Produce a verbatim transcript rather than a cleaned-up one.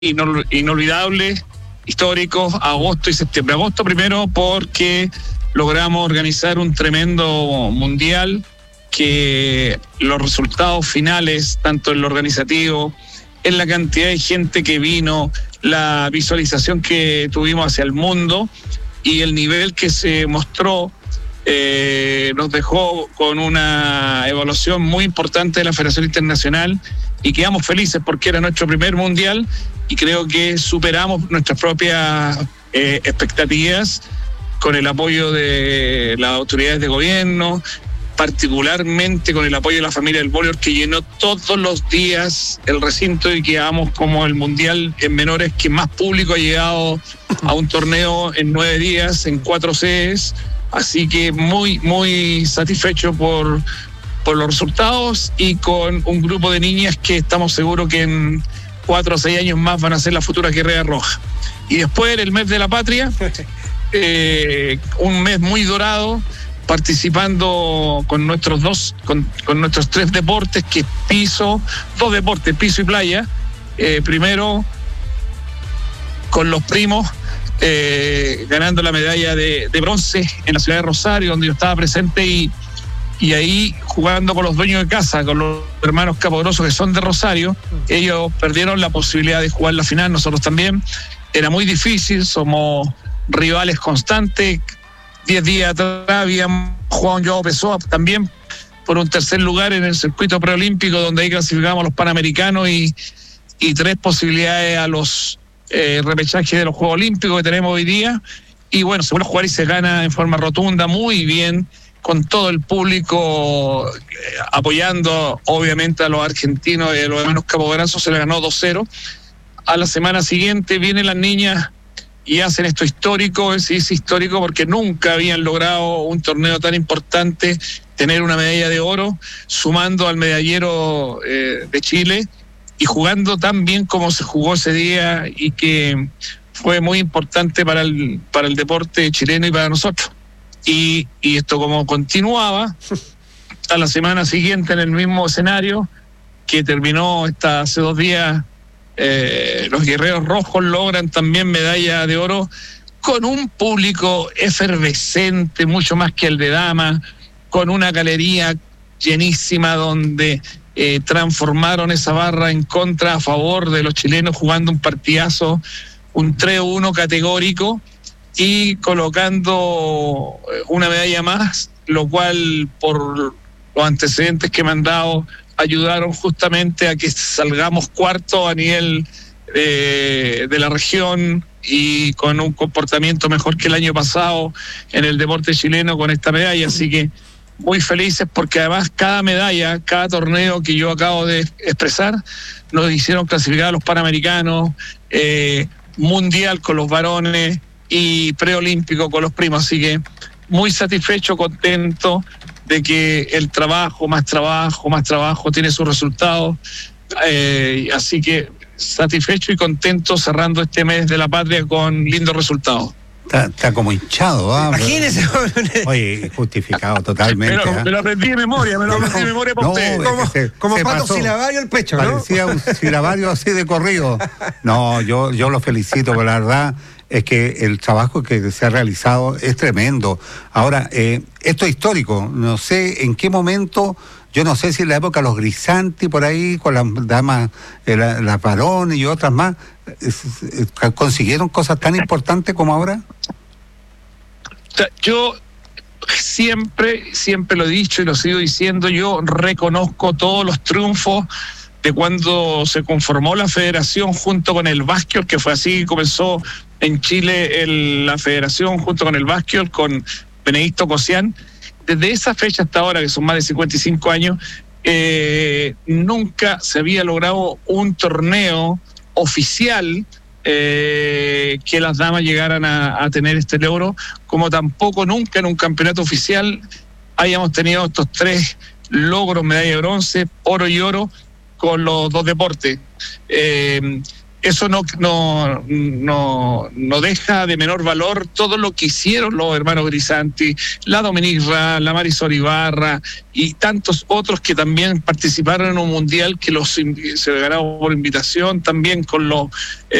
inol- inolvidables, históricos, agosto y septiembre. Agosto primero porque logramos organizar un tremendo mundial que los resultados finales, tanto en lo organizativo, en la cantidad de gente que vino, la visualización que tuvimos hacia el mundo y el nivel que se mostró, eh, nos dejó con una evaluación muy importante de la Federación Internacional y quedamos felices porque era nuestro primer mundial y creo que superamos nuestras propias eh, expectativas con el apoyo de las autoridades de gobierno, particularmente con el apoyo de la familia del Bolívar, que llenó todos los días el recinto y quedamos como el mundial en menores que más público ha llegado a un torneo en nueve días, en cuatro sedes. Así que muy, muy satisfecho por, por los resultados y con un grupo de niñas que estamos seguros que en cuatro o seis años más van a ser la futura guerrera roja. Y después, en el mes de la patria, eh, un mes muy dorado, participando con nuestros dos, con, con nuestros tres deportes, que es piso, dos deportes, piso y playa. Eh, primero, con los primos, eh, ganando la medalla de, de bronce en la ciudad de Rosario, donde yo estaba presente, y, y ahí jugando con los dueños de casa, con los hermanos Capodroso, que son de Rosario. Ellos perdieron la posibilidad de jugar la final, nosotros también. Era muy difícil, somos rivales constantes. Diez días atrás habíamos jugado un Joao Pessoa también por un tercer lugar en el circuito preolímpico, donde ahí clasificamos a los Panamericanos y, y tres posibilidades a los eh, repechajes de los Juegos Olímpicos que tenemos hoy día. Y bueno, se vuelve a jugar y se gana en forma rotunda, muy bien, con todo el público eh, apoyando obviamente a los argentinos y a los hermanos Capogranzo. Se le ganó dos cero. A la semana siguiente vienen las niñas y hacen esto histórico. Es, es histórico porque nunca habían logrado un torneo tan importante, tener una medalla de oro, sumando al medallero eh, de Chile y jugando tan bien como se jugó ese día, y que fue muy importante para el, para el deporte chileno y para nosotros. Y, y esto como continuaba, a la semana siguiente en el mismo escenario, que terminó esta, hace dos días, Eh, los guerreros rojos logran también medalla de oro con un público efervescente, mucho más que el de damas, con una galería llenísima donde eh, transformaron esa barra en contra a favor de los chilenos, jugando un partidazo, un tres uno categórico y colocando una medalla más, lo cual por los antecedentes que me han dado ayudaron justamente a que salgamos cuarto a nivel eh, de la región y con un comportamiento mejor que el año pasado en el deporte chileno con esta medalla. Así que muy felices porque además cada medalla, cada torneo que yo acabo de expresar, nos hicieron clasificar a los Panamericanos, eh, mundial con los varones y preolímpico con los primos. Así que muy satisfecho, contento de que el trabajo, más trabajo, más trabajo tiene sus resultados. Eh, así que satisfecho y contento cerrando este mes de la patria con lindos resultados. Está, está como hinchado, ¿ah? Imagínese. Oye, justificado totalmente. Me lo, ¿eh? me lo aprendí de memoria, me lo aprendí de memoria por No, usted. es Como, que se- como se Pato pasó. Silabario el pecho, ¿no? Parecía un silabario así de corrido. No, yo, yo lo felicito, pero la verdad es que el trabajo que se ha realizado es tremendo. Ahora, eh, esto es histórico. No sé en qué momento, yo no sé si en la época de los Grisanti, por ahí, con las damas, eh, la- las varones y otras más, es- es- ¿consiguieron cosas tan importantes como ahora? O sea, yo siempre, siempre lo he dicho y lo sigo diciendo, yo reconozco todos los triunfos de cuando se conformó la federación junto con el básquetbol, que fue así, comenzó en Chile el, la federación junto con el básquetbol, con Benedicto Cosián. Desde esa fecha hasta ahora, que son más de cincuenta y cinco años, eh, nunca se había logrado un torneo oficial eh, que las damas llegaran a, a tener este logro, como tampoco nunca en un campeonato oficial hayamos tenido estos tres logros: medalla de bronce, oro y oro, con los dos deportes. Eh, eso no, no, no, no deja de menor valor todo lo que hicieron los hermanos Grisanti, la Dominique Ra, la Marisol Ibarra y tantos otros que también participaron en un mundial que los se ganaron por invitación, también con los